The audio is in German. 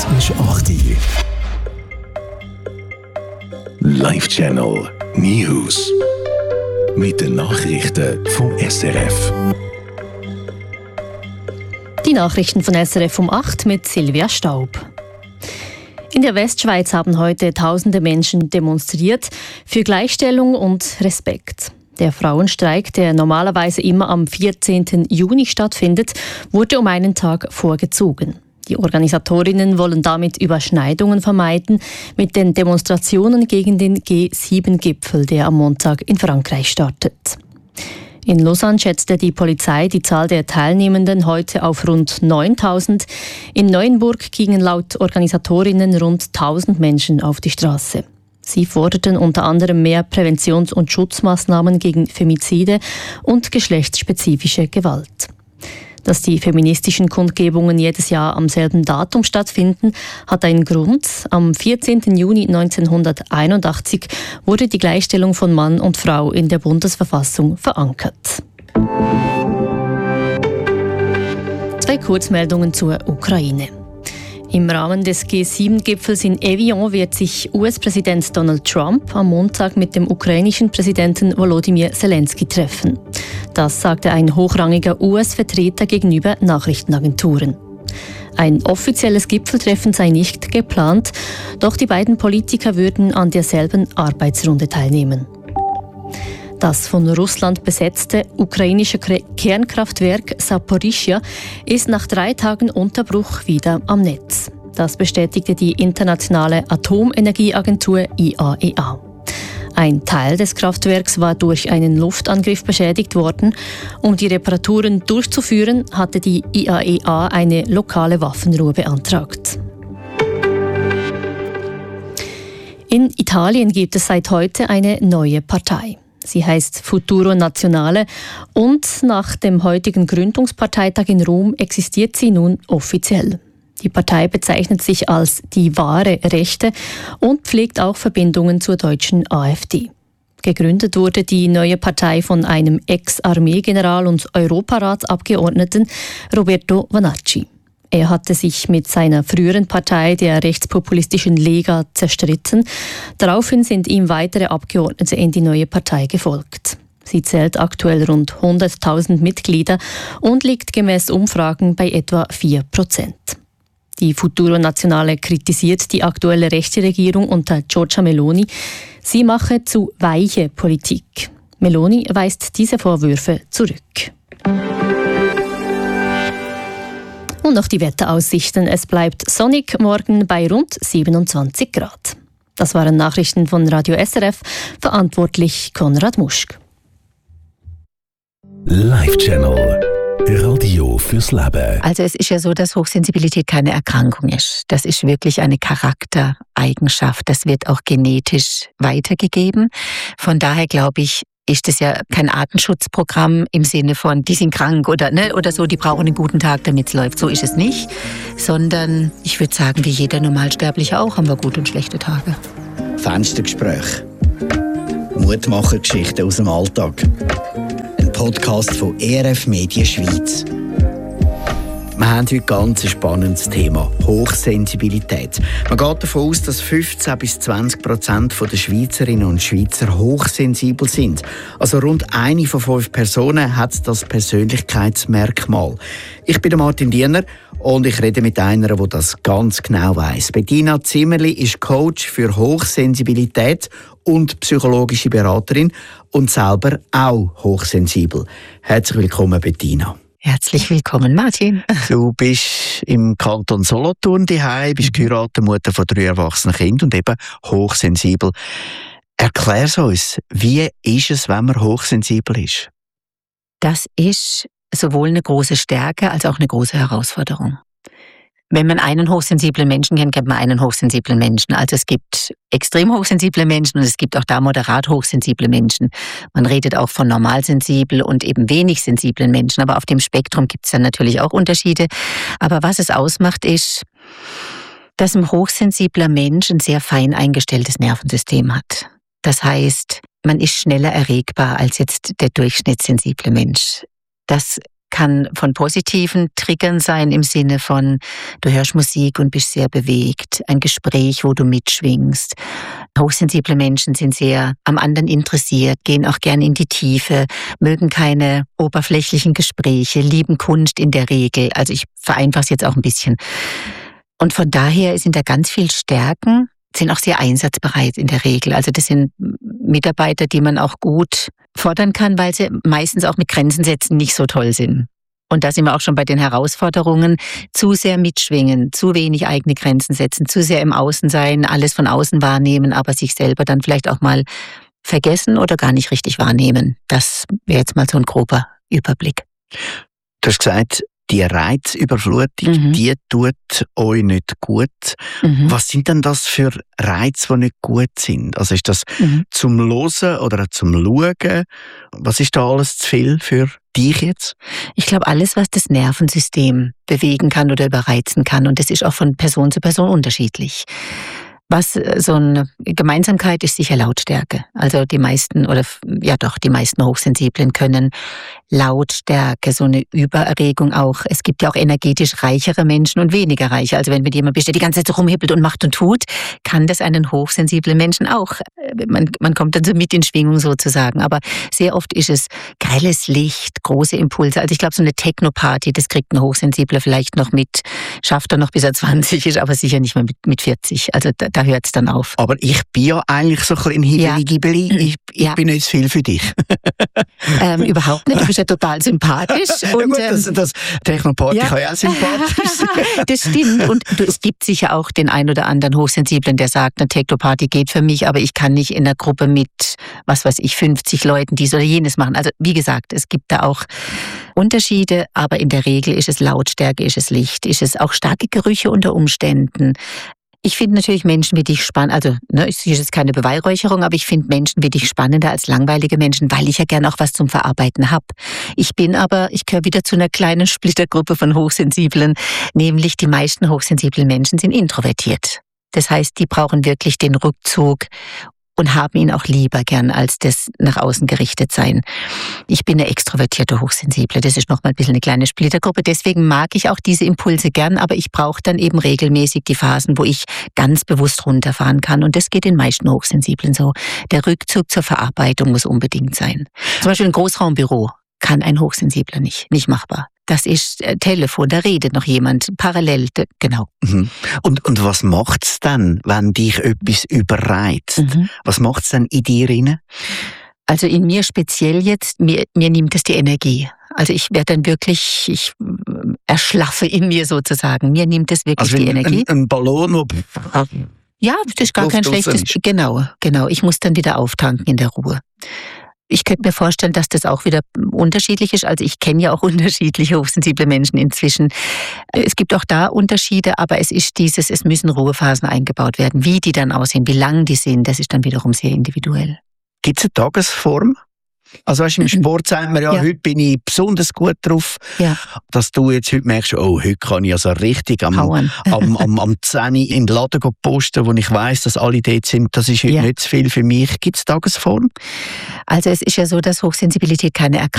ist 8 Uhr. Live Channel News. Mit den Nachrichten vom SRF. Die Nachrichten von SRF um 8 mit Silvia Staub. In der Westschweiz haben heute tausende Menschen demonstriert für Gleichstellung und Respekt. Der Frauenstreik, der normalerweise immer am 14. Juni stattfindet, wurde um einen Tag vorgezogen. Die Organisatorinnen wollen damit Überschneidungen vermeiden mit den Demonstrationen gegen den G7-Gipfel, der am Montag in Frankreich startet. In Lausanne schätzte die Polizei die Zahl der Teilnehmenden heute auf rund 9.000. In Neuenburg gingen laut Organisatorinnen rund 1.000 Menschen auf die Straße. Sie forderten unter anderem mehr Präventions- und Schutzmaßnahmen gegen Femizide und geschlechtsspezifische Gewalt. Dass die feministischen Kundgebungen jedes Jahr am selben Datum stattfinden, hat einen Grund. Am 14. Juni 1981 wurde die Gleichstellung von Mann und Frau in der Bundesverfassung verankert. 2 Kurzmeldungen zur Ukraine. Im Rahmen des G7-Gipfels in Evian wird sich US-Präsident Donald Trump am Montag mit dem ukrainischen Präsidenten Volodymyr Zelensky treffen. Das sagte ein hochrangiger US-Vertreter gegenüber Nachrichtenagenturen. Ein offizielles Gipfeltreffen sei nicht geplant, doch die beiden Politiker würden an derselben Arbeitsrunde teilnehmen. Das von Russland besetzte ukrainische Kernkraftwerk Saporischschja ist nach 3 Tagen Unterbruch wieder am Netz. Das bestätigte die internationale Atomenergieagentur IAEA. Ein Teil des Kraftwerks war durch einen Luftangriff beschädigt worden. Um die Reparaturen durchzuführen, hatte die IAEA eine lokale Waffenruhe beantragt. In Italien gibt es seit heute eine neue Partei. Sie heißt Futuro Nazionale und nach dem heutigen Gründungsparteitag in Rom existiert sie nun offiziell. Die Partei bezeichnet sich als die wahre Rechte und pflegt auch Verbindungen zur deutschen AfD. Gegründet wurde die neue Partei von einem Ex-Armeegeneral und Europaratsabgeordneten Roberto Vanacci. Er hatte sich mit seiner früheren Partei, der rechtspopulistischen Lega, zerstritten. Daraufhin sind ihm weitere Abgeordnete in die neue Partei gefolgt. Sie zählt aktuell rund 100.000 Mitglieder und liegt gemäß Umfragen bei etwa 4%. Die Futuro Nazionale kritisiert die aktuelle rechte Regierung unter Giorgia Meloni. Sie mache zu weiche Politik. Meloni weist diese Vorwürfe zurück. Und noch die Wetteraussichten. Es bleibt sonnig, morgen bei rund 27 Grad. Das waren Nachrichten von Radio SRF, verantwortlich Konrad Muschk. Live Channel. Radio fürs Leben. Also es ist ja so, dass Hochsensibilität keine Erkrankung ist. Das ist wirklich eine Charaktereigenschaft. Das wird auch genetisch weitergegeben. Von daher glaube ich, ist es ja kein Artenschutzprogramm im Sinne von, die sind krank oder so, die brauchen einen guten Tag, damit es läuft. So ist es nicht. Sondern ich würde sagen, wie jeder Normalsterbliche auch, haben wir gute und schlechte Tage. Fenstergespräch. Mutmachergeschichten aus dem Alltag. Ein Podcast von ERF Medien Schweiz. Wir haben heute ganz ein spannendes Thema: Hochsensibilität. Man geht davon aus, dass 15-20% der Schweizerinnen und Schweizer hochsensibel sind. Also rund 1 von 5 Personen hat das Persönlichkeitsmerkmal. Ich bin Martin Diener und ich rede mit einer, die das ganz genau weiss. Bettina Zimmerli ist Coach für Hochsensibilität und psychologische Beraterin und selber auch hochsensibel. Herzlich willkommen, Bettina. Herzlich willkommen, Martin. Du bist im Kanton Solothurn daheim, bist geheiratet, Mutter von 3 erwachsenen Kindern und eben hochsensibel. Erklär's uns, wie ist es, wenn man hochsensibel ist? Das ist sowohl eine große Stärke als auch eine große Herausforderung. Wenn man einen hochsensiblen Menschen kennt, kennt man einen hochsensiblen Menschen. Also es gibt extrem hochsensible Menschen und es gibt auch da moderat hochsensible Menschen. Man redet auch von normalsensibel und eben wenig sensiblen Menschen. Aber auf dem Spektrum gibt es dann natürlich auch Unterschiede. Aber was es ausmacht, ist, dass ein hochsensibler Mensch ein sehr fein eingestelltes Nervensystem hat. Das heißt, man ist schneller erregbar als jetzt der durchschnittssensible Mensch. Das kann von positiven Triggern sein im Sinne von, du hörst Musik und bist sehr bewegt, ein Gespräch, wo du mitschwingst. Hochsensible Menschen sind sehr am anderen interessiert, gehen auch gern in die Tiefe, mögen keine oberflächlichen Gespräche, lieben Kunst in der Regel. Also ich vereinfache es jetzt auch ein bisschen. Und von daher sind da ganz viel Stärken, sind auch sehr einsatzbereit in der Regel. Also das sind Mitarbeiter, die man auch gut fordern kann, weil sie meistens auch mit Grenzen setzen nicht so toll sind. Und da sind wir auch schon bei den Herausforderungen. Zu sehr mitschwingen, zu wenig eigene Grenzen setzen, zu sehr im Außen sein, alles von außen wahrnehmen, aber sich selber dann vielleicht auch mal vergessen oder gar nicht richtig wahrnehmen. Das wäre jetzt mal so ein grober Überblick. Du hast gesagt, die Reizüberflutung, die tut euch nicht gut. Was sind denn das für Reize, die nicht gut sind? Also ist das zum Hören oder zum Schauen? Was ist da alles zu viel für dich jetzt? Ich glaube, alles, was das Nervensystem bewegen kann oder überreizen kann. Und das ist auch von Person zu Person unterschiedlich. Was so eine Gemeinsamkeit ist sicher Lautstärke. Also die meisten die meisten Hochsensiblen können Lautstärke, so eine Übererregung auch. Es gibt ja auch energetisch reichere Menschen und weniger reiche. Also wenn mit jemand bist, der die ganze Zeit so rumhippelt und macht und tut, kann das einen hochsensiblen Menschen auch. Man kommt dann so mit in Schwingung sozusagen. Aber sehr oft ist es grelles Licht, große Impulse. Also ich glaube, so eine Techno-Party, das kriegt ein Hochsensibler vielleicht noch mit, schafft er noch bis er 20 ist, aber sicher nicht mehr mit 40. Also da hört es dann auf. Aber ich bin ja eigentlich so ein Hibbeli-Gibbeli. Ich bin nicht viel für dich. Überhaupt nicht. Du bist ja total sympathisch. Und, ja gut, das Technoparty kann ja auch sympathisch sein. Das stimmt. Und es gibt sicher auch den ein oder anderen Hochsensiblen, der sagt, eine Technoparty geht für mich, aber ich kann nicht in einer Gruppe mit, 50 Leuten dies oder jenes machen. Also wie gesagt, es gibt da auch Unterschiede, aber in der Regel ist es Lautstärke, ist es Licht, ist es auch starke Gerüche unter Umständen. Ich finde natürlich Menschen wie dich spannend, also es ist jetzt keine Beweihräucherung, aber ich finde Menschen wie dich spannender als langweilige Menschen, weil ich ja gern auch was zum Verarbeiten habe. Ich gehöre wieder zu einer kleinen Splittergruppe von Hochsensiblen, nämlich die meisten hochsensiblen Menschen sind introvertiert. Das heißt, die brauchen wirklich den Rückzug und haben ihn auch lieber gern als das nach außen gerichtet sein. Ich bin eine extrovertierte Hochsensible, das ist nochmal ein bisschen eine kleine Splittergruppe, deswegen mag ich auch diese Impulse gern, aber ich brauche dann eben regelmäßig die Phasen, wo ich ganz bewusst runterfahren kann und das geht den meisten Hochsensiblen so. Der Rückzug zur Verarbeitung muss unbedingt sein. Zum Beispiel ein Großraumbüro kann ein Hochsensibler nicht machbar. Das ist Telefon, da redet noch jemand parallel, genau. Und was macht's dann, wenn dich etwas überreizt? Was macht's dann in dir rein? Also in mir speziell jetzt, mir nimmt es die Energie. Also ich werde dann wirklich, ich erschlaffe in mir sozusagen. Mir nimmt es wirklich die Energie. Ein Ballon, wo ja, das ist gar kein schlechtes. Genau. Ich muss dann wieder auftanken in der Ruhe. Ich könnte mir vorstellen, dass das auch wieder unterschiedlich ist. Also ich kenne ja auch unterschiedliche hochsensible Menschen inzwischen. Es gibt auch da Unterschiede, aber es müssen Ruhephasen eingebaut werden. Wie die dann aussehen, wie lang die sind, das ist dann wiederum sehr individuell. Gibt es eine Tagesform? Also weißt, im Sport sagt man ja, heute bin ich besonders gut drauf, dass du jetzt heute merkst, heute kann ich also richtig am 10 in den Laden posten, wo ich weiss, dass alle dort sind. Das ist heute nicht zu viel für mich. Gibt es Tagesform? Also es ist ja so, dass Hochsensibilität keine